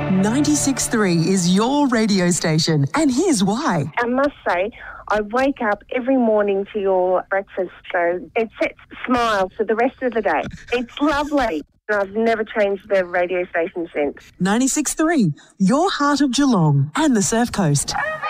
96.3 is your radio station, and here's why. I must say, I wake up every morning to your breakfast show. It sets smiles for the rest of the day. It's lovely. I've never changed the radio station since. 96.3, your heart of Geelong and the Surf Coast.